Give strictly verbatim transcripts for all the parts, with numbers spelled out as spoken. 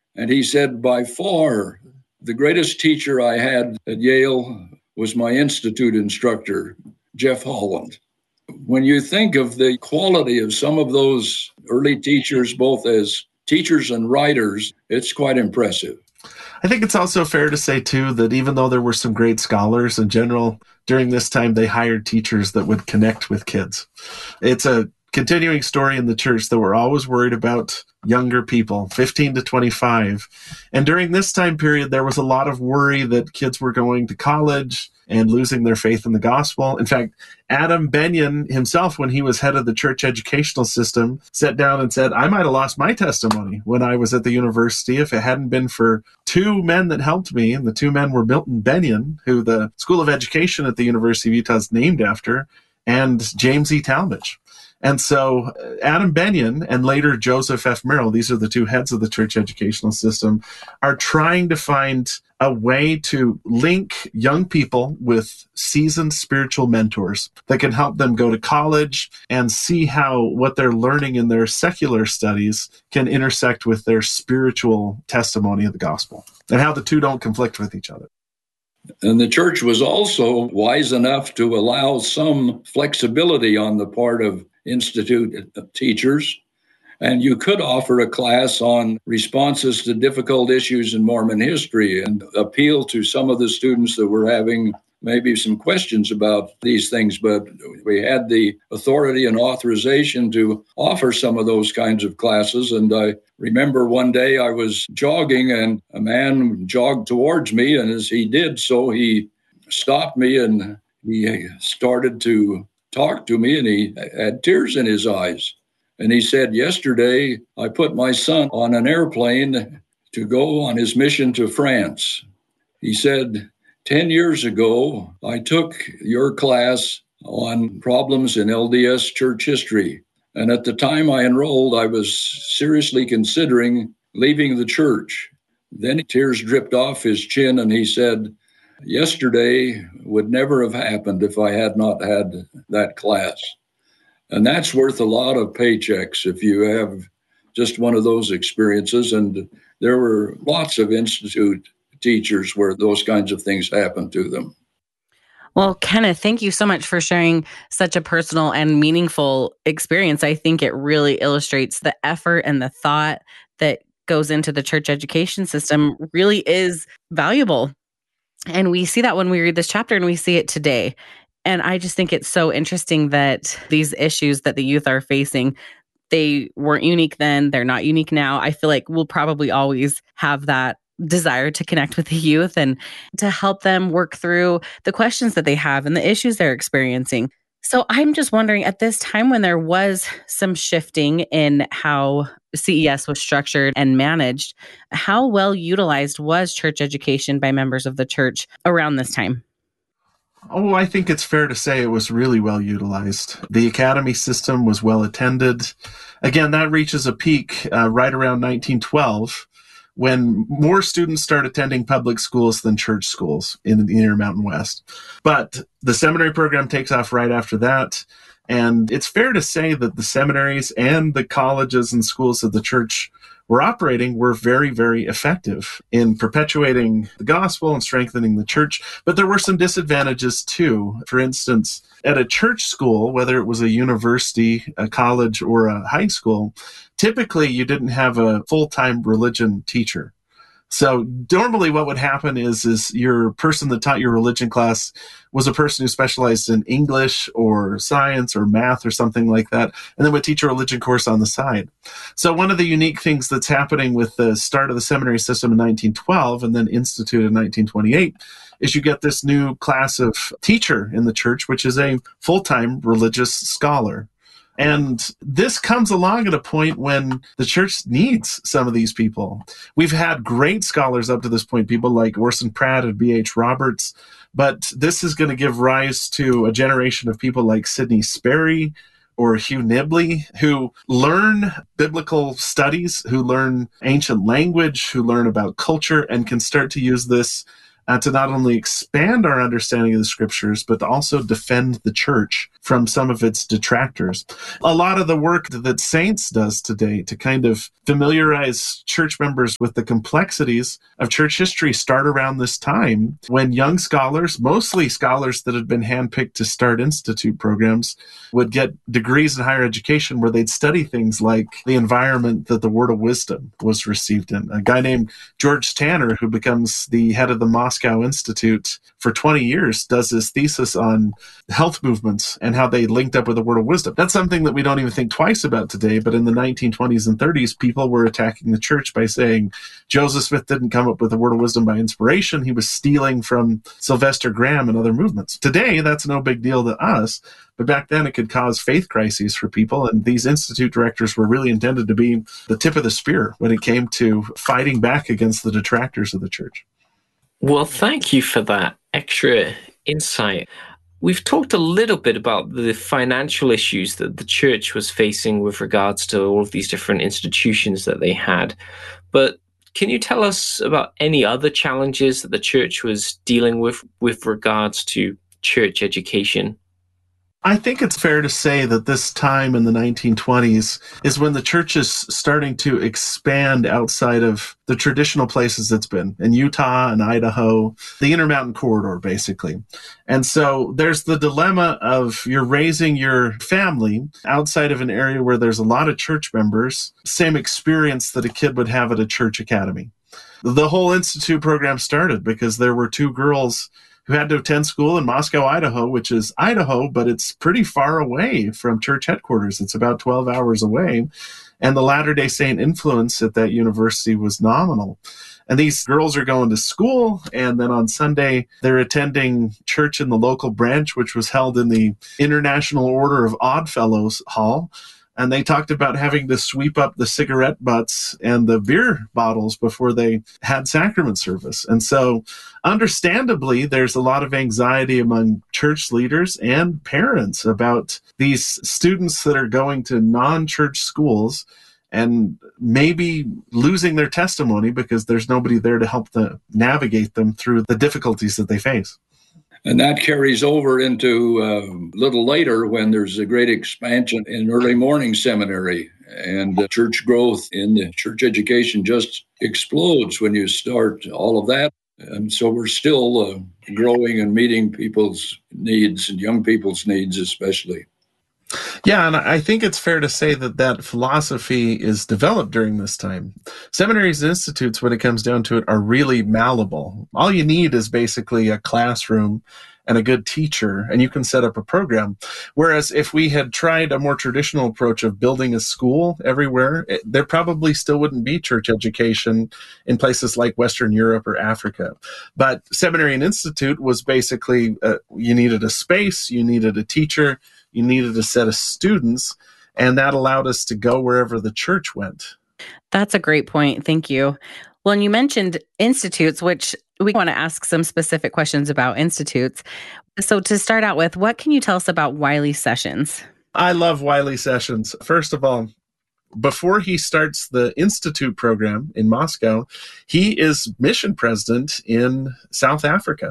And he said, by far, the greatest teacher I had at Yale was my institute instructor, Jeff Holland. When you think of the quality of some of those early teachers, both as teachers and writers, it's quite impressive. I think it's also fair to say, too, that even though there were some great scholars in general, during this time, they hired teachers that would connect with kids. It's a continuing story in the church that we're always worried about younger people, fifteen to twenty-five. And during this time period, there was a lot of worry that kids were going to college and losing their faith in the gospel. In fact, Adam Benyon himself, when he was head of the church educational system, sat down and said, I might have lost my testimony when I was at the university if it hadn't been for two men that helped me. And the two men were Milton Benyon, who the School of Education at the University of Utah is named after, and James E. Talmage. And so Adam Benyon and later Joseph F. Merrill, these are the two heads of the church educational system, are trying to find a way to link young people with seasoned spiritual mentors that can help them go to college and see how what they're learning in their secular studies can intersect with their spiritual testimony of the gospel and how the two don't conflict with each other. And the church was also wise enough to allow some flexibility on the part of institute teachers. And you could offer a class on responses to difficult issues in Mormon history and appeal to some of the students that were having maybe some questions about these things. But we had the authority and authorization to offer some of those kinds of classes. And I remember one day I was jogging and a man jogged towards me. And as he did so, he stopped me and he started to talk to me, and he had tears in his eyes. And he said, yesterday, I put my son on an airplane to go on his mission to France. He said, ten years ago, I took your class on problems in L D S church history. And at the time I enrolled, I was seriously considering leaving the church. Then tears dripped off his chin, and he said, yesterday would never have happened if I had not had that class. And that's worth a lot of paychecks if you have just one of those experiences. And there were lots of institute teachers where those kinds of things happened to them. Well, Kenneth, thank you so much for sharing such a personal and meaningful experience. I think it really illustrates the effort and the thought that goes into the church education system really is valuable. And we see that when we read this chapter, and we see it today. And I just think it's so interesting that these issues that the youth are facing, they weren't unique then, they're not unique now. I feel like we'll probably always have that desire to connect with the youth and to help them work through the questions that they have and the issues they're experiencing. So I'm just wondering, at this time when there was some shifting in how C E S was structured and managed, how well utilized was church education by members of the church around this time? Oh, I think it's fair to say it was really well utilized. The academy system was well attended. Again, that reaches a peak uh, right around nineteen twelve, when more students start attending public schools than church schools in the Intermountain West. But the seminary program takes off right after that. And it's fair to say that the seminaries and the colleges and schools of the church were operating were very, very effective in perpetuating the gospel and strengthening the church. But there were some disadvantages too. For instance, at a church school, whether it was a university, a college, or a high school, typically you didn't have a full-time religion teacher. So normally what would happen is, is your person that taught your religion class was a person who specialized in English or science or math or something like that, and then would teach a religion course on the side. So one of the unique things that's happening with the start of the seminary system in nineteen twelve and then instituted in nineteen twenty-eight is you get this new class of teacher in the church, which is a full-time religious scholar. And this comes along at a point when the church needs some of these people. We've had great scholars up to this point, people like Orson Pratt and B H Roberts, but this is going to give rise to a generation of people like Sidney Sperry or Hugh Nibley, who learn biblical studies, who learn ancient language, who learn about culture, and can start to use this uh, to not only expand our understanding of the scriptures, but to also defend the church from some of its detractors. A lot of the work that Saints does today to kind of familiarize church members with the complexities of church history start around this time when young scholars, mostly scholars that had been handpicked to start institute programs, would get degrees in higher education where they'd study things like the environment that the word of wisdom was received in. A guy named George Tanner, who becomes the head of the Moscow Institute for twenty years, does his thesis on health movements and how they linked up with the word of wisdom. That's something that we don't even think twice about today, but in the nineteen twenties and thirties, people were attacking the church by saying Joseph Smith didn't come up with the word of wisdom by inspiration. He was stealing from Sylvester Graham and other movements. Today, that's no big deal to us, but back then it could cause faith crises for people, and these institute directors were really intended to be the tip of the spear when it came to fighting back against the detractors of the church. Well, thank you for that extra insight. We've talked a little bit about the financial issues that the church was facing with regards to all of these different institutions that they had. But can you tell us about any other challenges that the church was dealing with with regards to church education? I think it's fair to say that this time in the nineteen twenties is when the church is starting to expand outside of the traditional places it's been, in Utah and Idaho, the Intermountain Corridor, basically. And so there's the dilemma of you're raising your family outside of an area where there's a lot of church members, same experience that a kid would have at a church academy. The whole Institute program started because there were two girls who had to attend school in Moscow, Idaho, which is Idaho, but it's pretty far away from church headquarters. It's about twelve hours away. And the Latter-day Saint influence at that university was nominal. And these girls are going to school, and then on Sunday, they're attending church in the local branch, which was held in the International Order of Oddfellows Hall. And they talked about having to sweep up the cigarette butts and the beer bottles before they had sacrament service. And so, understandably, there's a lot of anxiety among church leaders and parents about these students that are going to non-church schools and maybe losing their testimony because there's nobody there to help them navigate them through the difficulties that they face. And that carries over into uh, a little later when there's a great expansion in early morning seminary, and uh, church growth in the church education just explodes when you start all of that. And so we're still uh, growing and meeting people's needs, and young people's needs especially. Yeah, and I think it's fair to say that that philosophy is developed during this time. Seminaries and institutes, when it comes down to it, are really malleable. All you need is basically a classroom and a good teacher, and you can set up a program. Whereas if we had tried a more traditional approach of building a school everywhere, it, there probably still wouldn't be church education in places like Western Europe or Africa. But seminary and institute was basically, uh, you needed a space, you needed a teacher, you needed a set of students, and that allowed us to go wherever the church went. That's a great point. Thank you. Well, and you mentioned institutes, which we want to ask some specific questions about institutes. So to start out with, what can you tell us about Wiley Sessions? I love Wiley Sessions. First of all, before he starts the Institute program in Moscow, he is mission president in South Africa.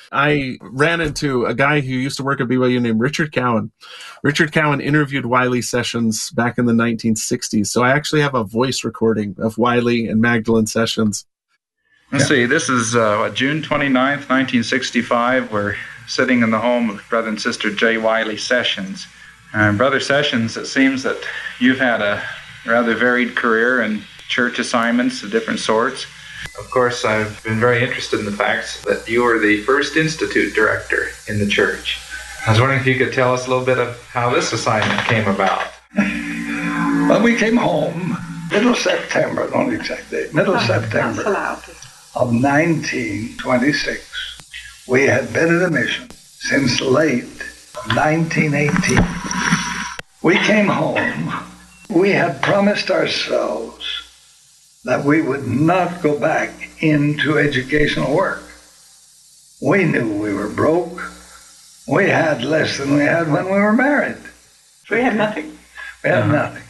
I ran into a guy who used to work at B Y U named Richard Cowan. Richard Cowan interviewed Wiley Sessions back in the nineteen sixties. So I actually have a voice recording of Wiley and Magdalene Sessions. Let's see, this is uh, what, June twenty-ninth, nineteen sixty-five. We're sitting in the home of Brother and Sister J. Wiley Sessions. Uh, Brother Sessions, it seems that you've had a rather varied career in church assignments of different sorts. Of course, I've been very interested in the fact that you were the first institute director in the church. I was wondering if you could tell us a little bit of how this assignment came about. Well, we came home middle September, not exact date, middle September of nineteen twenty-six. We had been at a mission since late nineteen eighteen. We came home. We had promised ourselves that we would not go back into educational work. We knew we were broke. We had less than we had when we were married. We had nothing. We had uh-huh. nothing.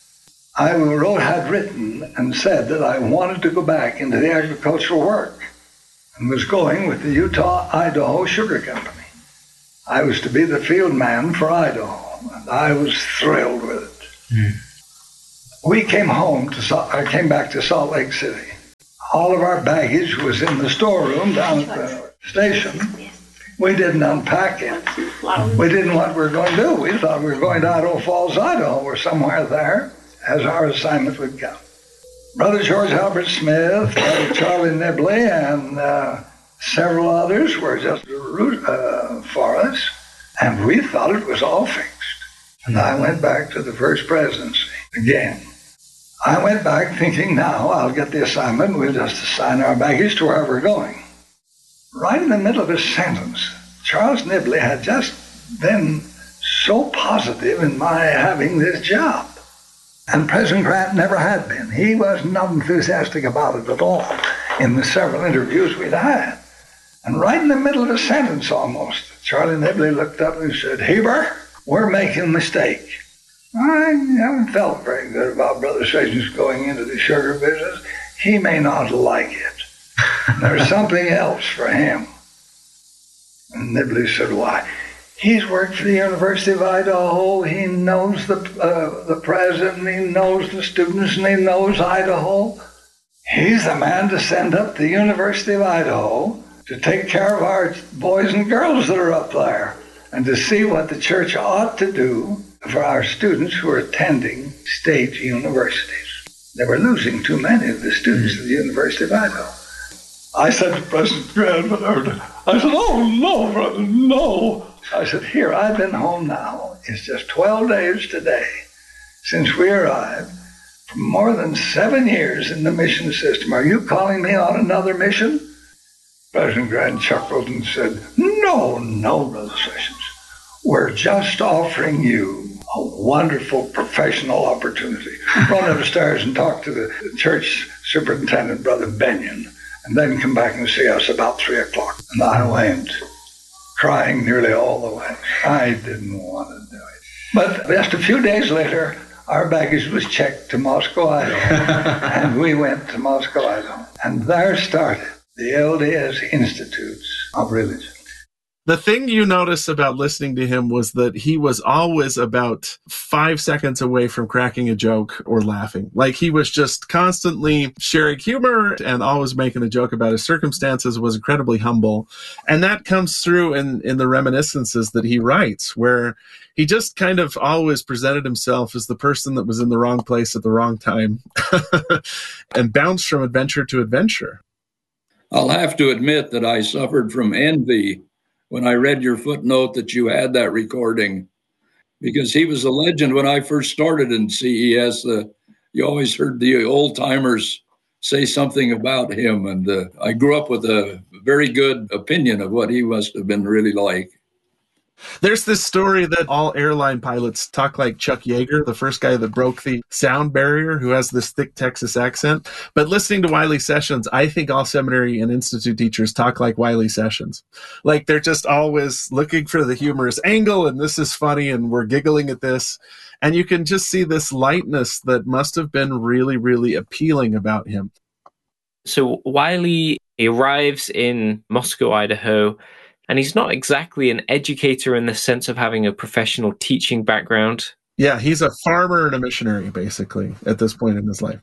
I wrote, had written and said that I wanted to go back into the agricultural work. and was going with the Utah-Idaho Sugar Company. I was to be the field man for Idaho, and I was thrilled with it. Mm. We came home to, I came back to Salt Lake City. All of our baggage was in the storeroom down at the station. We didn't unpack it. We didn't know what we were going to do. We thought we were going to Idaho Falls, Idaho, or somewhere there, as our assignment would come. Brother George Albert Smith, Brother Charlie Nibley, and uh, several others were just root uh, for us, and we thought it was all fixed. And I went back to the First Presidency again. I went back thinking, now I'll get the assignment, we'll just assign our baggage to where we're going. Right in the middle of his sentence, Charles Nibley had just been so positive in my having this job. And President Grant never had been. He was not enthusiastic about it at all in the several interviews we'd had. And right in the middle of a sentence almost, Charlie Nibley looked up and said, Heber, we're making a mistake. I haven't felt very good about Brother Sessions going into the sugar business. He may not like it. There's something else for him. And Nibley said, why? He's worked for the University of Idaho. He knows the uh, the president, he knows the students, and he knows Idaho. He's the man to send up to the University of Idaho to take care of our boys and girls that are up there and to see what the church ought to do for our students who are attending state universities. They were losing too many of the students at the University of Idaho. I said to President Grant, I said, oh, no, brother, no. I said, here, I've been home now. It's just twelve days today since we arrived. For more than seven years in the mission system. Are you calling me on another mission? President Grant chuckled and said, no, no, Brother Sessions. We're just offering you a wonderful professional opportunity. Run upstairs and talk to the church superintendent, Brother Benyon, and then come back and see us about three o'clock. And I went, crying nearly all the way. I didn't want to do it. But just a few days later, our baggage was checked to Moscow, Idaho, and we went to Moscow, Idaho. And there started the L D S Institutes of Religion. The thing you notice about listening to him was that he was always about five seconds away from cracking a joke or laughing. Like he was just constantly sharing humor and always making a joke about his circumstances, was incredibly humble. And that comes through in, in the reminiscences that he writes, where he just kind of always presented himself as the person that was in the wrong place at the wrong time and bounced from adventure to adventure. I'll have to admit that I suffered from envy when I read your footnote that you had that recording, because he was a legend when I first started in C E S. Uh, you always heard the old timers say something about him, and uh, I grew up with a very good opinion of what he must have been really like. There's this story that all airline pilots talk like Chuck Yeager, the first guy that broke the sound barrier, who has this thick Texas accent. But listening to Wiley Sessions, I think all seminary and institute teachers talk like Wiley Sessions. Like they're just always looking for the humorous angle, and this is funny, and we're giggling at this. And you can just see this lightness that must have been really, really appealing about him. So Wiley arrives in Moscow, Idaho, and he's not exactly an educator in the sense of having a professional teaching background. Yeah, he's a farmer and a missionary, basically, at this point in his life.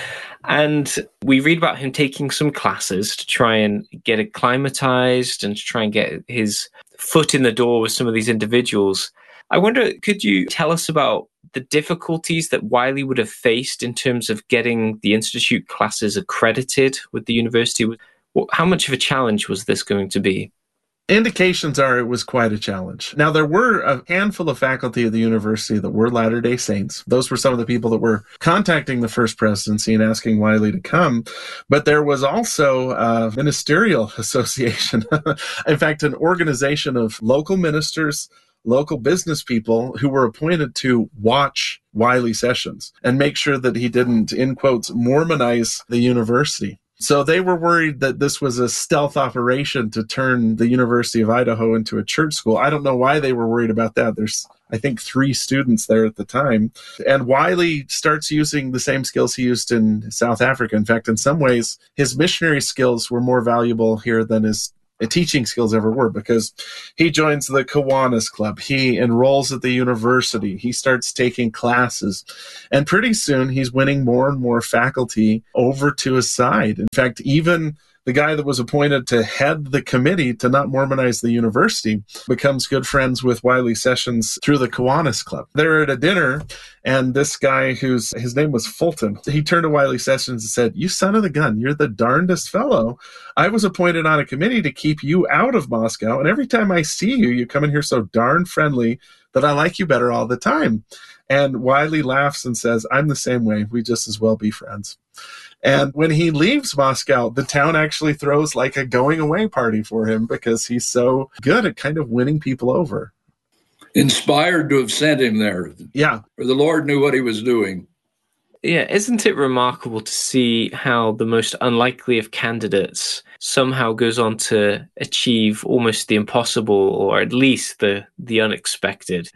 And we read about him taking some classes to try and get acclimatized and to try and get his foot in the door with some of these individuals. I wonder, could you tell us about the difficulties that Wiley would have faced in terms of getting the institute classes accredited with the university? How much of a challenge was this going to be? Indications are it was quite a challenge. Now, there were a handful of faculty at the university that were Latter-day Saints. Those were some of the people that were contacting the First Presidency and asking Wiley to come. But there was also a ministerial association. In fact, an organization of local ministers, local business people who were appointed to watch Wiley Sessions and make sure that he didn't, in quotes, Mormonize the university. So they were worried that this was a stealth operation to turn the University of Idaho into a church school. I don't know why they were worried about that. There's, I think, three students there at the time. And Wiley starts using the same skills he used in South Africa. In fact, in some ways, his missionary skills were more valuable here than his teaching skills ever were, because he joins the Kiwanis Club. He enrolls at the university. He starts taking classes. And pretty soon, he's winning more and more faculty over to his side. In fact, even the guy that was appointed to head the committee to not Mormonize the university becomes good friends with Wiley Sessions through the Kiwanis Club. They're at a dinner, and this guy, whose his name was Fulton, he turned to Wiley Sessions and said, "You son of a gun, you're the darndest fellow. I was appointed on a committee to keep you out of Moscow, and every time I see you, you come in here so darn friendly that I like you better all the time." And Wiley laughs and says, "I'm the same way. We just as well be friends." And when he leaves Moscow, the town actually throws like a going away party for him because he's so good at kind of winning people over. Inspired to have sent him there. Yeah. For the Lord knew what he was doing. Yeah, isn't it remarkable to see how the most unlikely of candidates somehow goes on to achieve almost the impossible, or at least the the unexpected?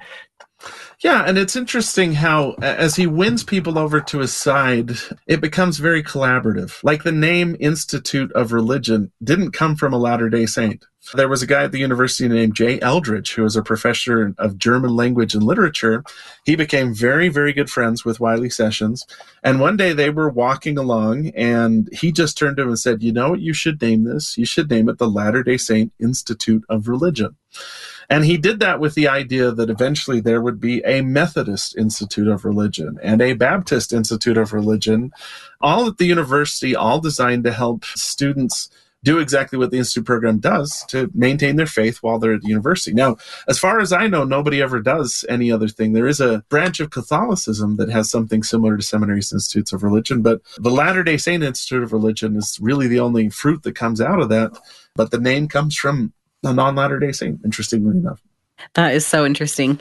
Yeah, and it's interesting how, as he wins people over to his side, it becomes very collaborative. Like the name Institute of Religion didn't come from a Latter-day Saint. There was a guy at the university named Jay Eldridge, who was a professor of German language and literature. He became very, very good friends with Wiley Sessions. And one day they were walking along, and he just turned to him and said, "You know what you should name this? You should name it the Latter-day Saint Institute of Religion." And he did that with the idea that eventually there would be a Methodist Institute of Religion and a Baptist Institute of Religion, all at the university, all designed to help students do exactly what the Institute program does to maintain their faith while they're at the university. Now, as far as I know, nobody ever does any other thing. There is a branch of Catholicism that has something similar to Seminaries Institutes of Religion, but the Latter-day Saint Institute of Religion is really the only fruit that comes out of that. But the name comes from a non-Latter-day Saint, interestingly enough. That is so interesting.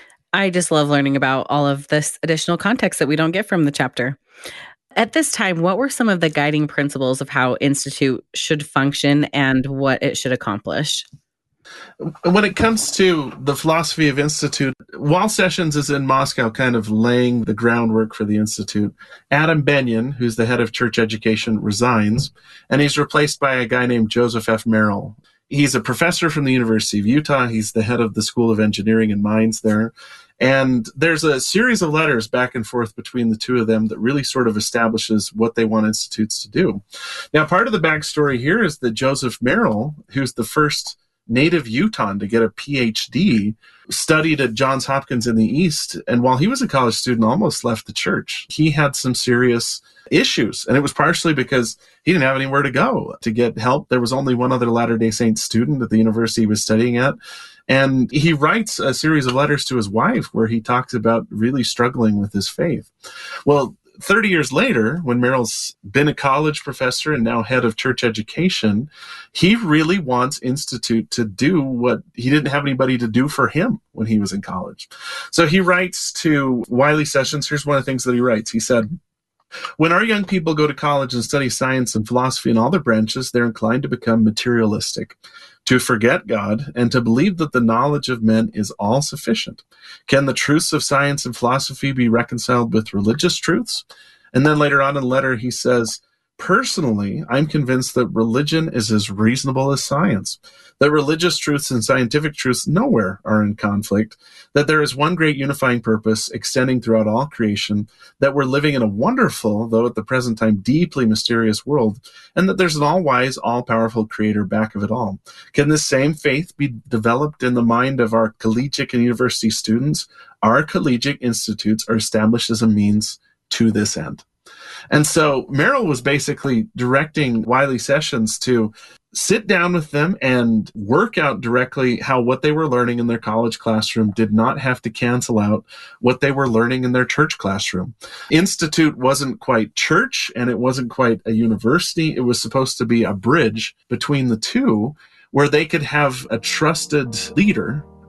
I just love learning about all of this additional context that we don't get from the chapter. At this time, what were some of the guiding principles of how Institute should function and what it should accomplish? When it comes to the philosophy of Institute, while Sessions is in Moscow kind of laying the groundwork for the Institute, Adam Benyon, who's the head of church education, resigns, and he's replaced by a guy named Joseph F. Merrill. He's a professor from the University of Utah. He's the head of the School of Engineering and Mines there. And there's a series of letters back and forth between the two of them that really sort of establishes what they want institutes to do. Now, part of the backstory here is that Joseph Merrill, who's the first native Utahn to get a P H D, studied at Johns Hopkins in the East, and while he was a college student, almost left the church. He had some serious issues, and it was partially because he didn't have anywhere to go to get help. There was only one other Latter-day Saint student at the university he was studying at, and he writes a series of letters to his wife where he talks about really struggling with his faith. Well, thirty years later, when Merrill's been a college professor and now head of church education, he really wants Institute to do what he didn't have anybody to do for him when he was in college. So he writes to Wiley Sessions. Here's one of the things that he writes. He said, "When our young people go to college and study science and philosophy and all their branches, they're inclined to become materialistic, to forget God, and to believe that the knowledge of men is all sufficient. Can the truths of science and philosophy be reconciled with religious truths?" And then later on in the letter, he says, "Personally, I'm convinced that religion is as reasonable as science, that religious truths and scientific truths nowhere are in conflict, that there is one great unifying purpose extending throughout all creation, that we're living in a wonderful, though at the present time deeply mysterious world, and that there's an all-wise, all-powerful creator back of it all. Can this same faith be developed in the mind of our collegiate and university students? Our collegiate institutes are established as a means to this end." And so Merrill was basically directing Wiley Sessions to sit down with them and work out directly how what they were learning in their college classroom did not have to cancel out what they were learning in their church classroom. Institute wasn't quite church, and it wasn't quite a university. It was supposed to be a bridge between the two where they could have a trusted leader,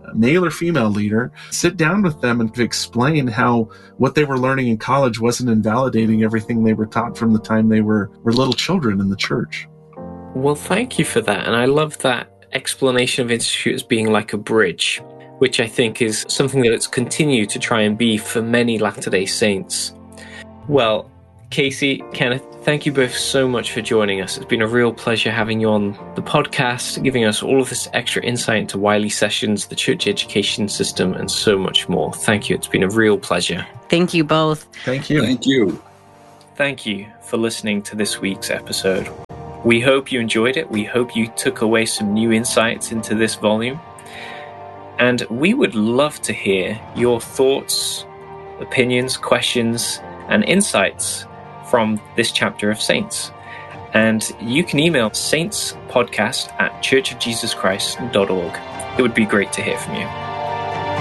male or female leader, sit down with them and explain how what they were learning in college wasn't invalidating everything they were taught from the time they were, were little children in the church. Well, thank you for that. And I love that explanation of Institute as being like a bridge, which I think is something that it's continued to try and be for many Latter-day Saints. Well, Casey, Kenneth, thank you both so much for joining us. It's been a real pleasure having you on the podcast, giving us all of this extra insight into Wiley Sessions, the church education system, and so much more. Thank you. It's been a real pleasure. Thank you both. Thank you. Thank you. Thank you for listening to this week's episode. We hope you enjoyed it. We hope you took away some new insights into this volume. And we would love to hear your thoughts, opinions, questions, and insights from this chapter of Saints. And you can email saintspodcast at church of jesus christ dot org. It would be great to hear from you.